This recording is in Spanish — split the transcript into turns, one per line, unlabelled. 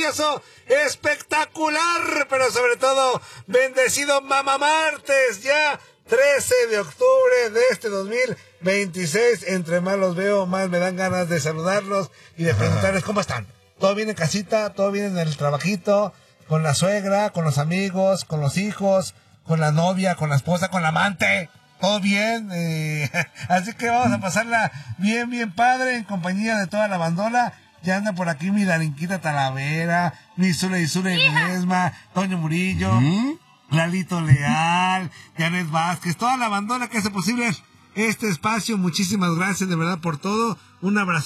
maravilloso, espectacular, pero sobre todo bendecido Mamá Martes, ya 13 de octubre de este 2026. Entre más los veo, más me dan ganas de saludarlos y de preguntarles cómo están. ¿Todo bien en casita? ¿Todo bien en el trabajito? ¿Con la suegra? ¿Con los amigos? ¿Con los hijos? ¿Con la novia? ¿Con la esposa? ¿Con la amante? ¿Todo bien? Así que vamos a pasarla bien, bien padre en compañía de toda la bandola. Ya anda por aquí mi Darinquita Talavera, mi Zule y Zule Ledesma, Toño Murillo, Lalito Leal, Janet Vázquez, toda la bandola que hace posible este espacio. Muchísimas gracias de verdad por todo. Un abrazo.